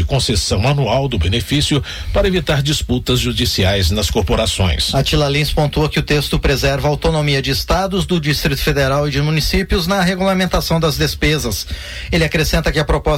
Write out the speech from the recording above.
de concessão anual do benefício para evitar disputas judiciais nas corporações. Atila Lins pontua que o texto preserva a autonomia de estados, do Distrito Federal e de municípios na regulamentação das despesas. Ele acrescenta que a proposta